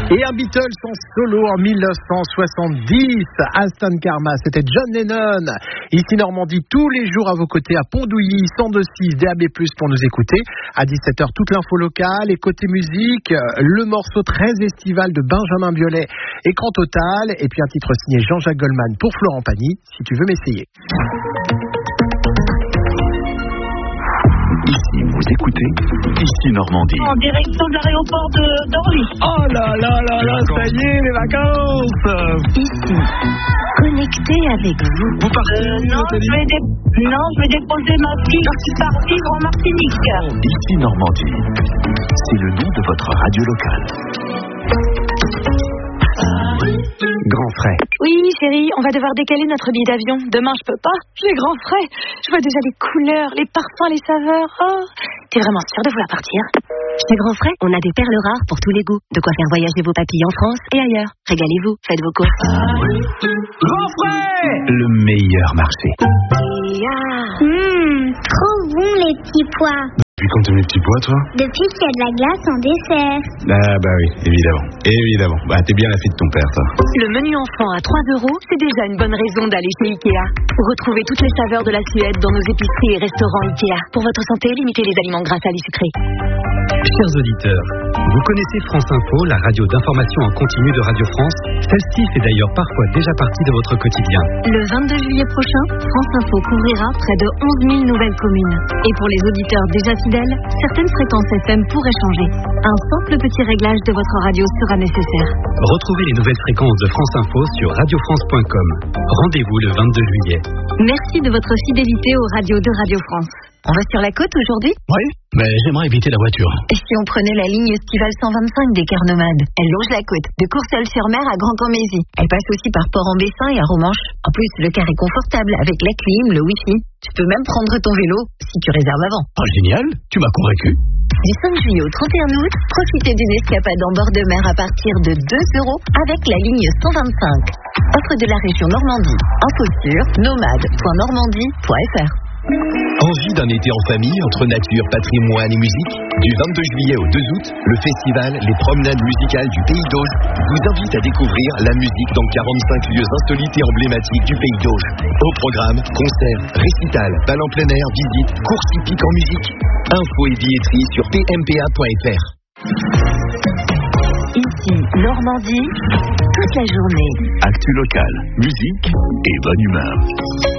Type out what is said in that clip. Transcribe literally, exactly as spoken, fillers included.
Et un Beatles en solo en dix-neuf cent soixante-dix. Instant Karma, c'était John Lennon. Ici Normandie, tous les jours à vos côtés à Pondouilly, cent deux virgule six D A B plus, pour nous écouter. À dix-sept heures, toute l'info locale. Et côté musique, le morceau très estival de Benjamin Biolay, Écran Total. Et puis un titre signé Jean-Jacques Goldman pour Florent Pagny, si tu veux m'essayer. Ici, vous écoutez Ici Normandie. En direction de l'aéroport de d'Orly. Oh là là là là, ça y est, les vacances. Ici, connecté avec vous. Vous partez Euh, où, non, je Nathalie? vais dé- non, je vais déposer ma fille qui part vivre en Martinique. Ici Normandie. C'est le nom de votre radio locale. Grand frais. Oui, chérie, on va devoir décaler notre billet d'avion. Demain, je peux pas. J'ai grand frais. Je vois déjà les couleurs, les parfums, les saveurs. Oh, t'es vraiment sûre de vouloir partir? Chez Grand Frais, on a des perles rares pour tous les goûts. De quoi faire voyager vos papilles en France et ailleurs. Régalez-vous, faites vos courses. Grand frais. Le meilleur marché. Hum, trop bon les petits pois. Depuis quand t'aimes les petits pois, toi? Depuis qu'il y a de la glace en dessert. Ah bah oui, évidemment. Évidemment. Bah t'es bien la fille de ton père, toi. Le menu enfant à trois euros, c'est déjà une bonne raison d'aller chez Ikea. Retrouvez toutes les saveurs de la Suède dans nos épiceries et restaurants Ikea. Pour votre santé, limitez les aliments gras, salés, sucrés. Chers auditeurs, vous connaissez France Info, la radio d'information en continu de Radio France. Celle-ci fait d'ailleurs parfois déjà partie de votre quotidien. Le vingt-deux juillet prochain, France Info couvrira près de onze mille nouvelles communes. Et pour les auditeurs déjà fidèles, certaines fréquences F M pourraient changer. Un simple petit réglage de votre radio sera nécessaire. Retrouvez les nouvelles fréquences de France Info sur radio france point com. Rendez-vous le vingt-deux juillet. Merci de votre fidélité aux radios de Radio France. On va sur la côte aujourd'hui? Oui, mais j'aimerais éviter la voiture. Et si on prenait la ligne estivale cent vingt-cinq des Cœurs Nomades? Elle longe la côte, de Courseulles-sur-Mer à Grand-Cormézy. Elle passe aussi par Port-en-Bessin et à Romanche. En plus, le car est confortable avec la clim, le wifi. Tu peux même prendre ton vélo si tu réserves avant. Oh, génial, tu m'as convaincu. Du cinq juillet au trente et un août, profitez d'une escapade en bord de mer à partir de deux euros avec la ligne cent vingt-cinc. Offre de la région Normandie. Info sur nomade point normandie point f r. Envie d'un été en famille entre nature, patrimoine et musique? Du vingt-deux juillet au deux août, le festival Les Promenades Musicales du Pays d'Auge vous invite à découvrir la musique dans quarante-cinq lieux insolites et emblématiques du Pays d'Auge. Au programme, concerts, récitals, bal en plein air, visites, courses hippiques en musique. Infos et billetterie sur p m p a point f r. Ici, Normandie, toute la journée. Actu locale, musique et bonne humeur.